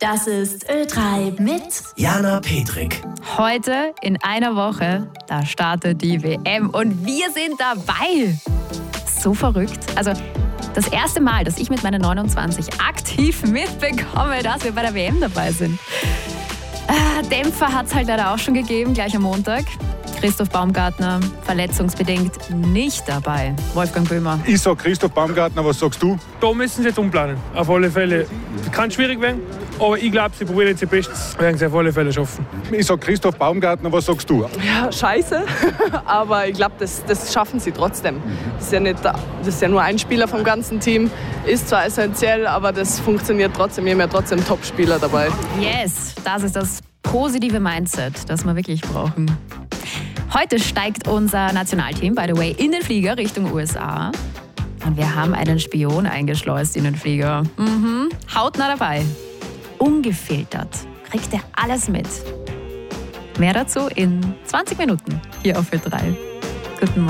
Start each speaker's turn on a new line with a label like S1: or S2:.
S1: Das ist Ö3 mit
S2: Jana Petrik.
S3: Heute in einer Woche, da startet die WM und wir sind dabei. So verrückt. Also das erste Mal, dass ich mit meinen 29 aktiv mitbekomme, dass wir bei der WM dabei sind. Dämpfer hat es halt leider auch schon gegeben, gleich am Montag. Christoph Baumgartner verletzungsbedingt nicht dabei. Wolfgang Böhmer.
S4: Ich sag Christoph Baumgartner, was sagst du?
S5: Da müssen sie jetzt umplanen, auf alle Fälle. Kann schwierig werden, aber ich glaube, sie probieren jetzt ihr Bestes, werden sie auf alle Fälle schaffen.
S4: Ich sag Christoph Baumgartner, was sagst du?
S6: Ja, scheiße, aber ich glaube, das schaffen sie trotzdem. Das ist ja nur ein Spieler vom ganzen Team, ist zwar essentiell, aber das funktioniert trotzdem. Wir haben ja trotzdem Top-Spieler dabei.
S3: Yes, das ist das positive Mindset, das wir wirklich brauchen. Heute steigt unser Nationalteam, by the way, in den Flieger Richtung USA. Und wir haben einen Spion eingeschleust in den Flieger. Hautnah dabei. Ungefiltert. Kriegt er alles mit. Mehr dazu in 20 Minuten hier auf Ö3. Guten Morgen.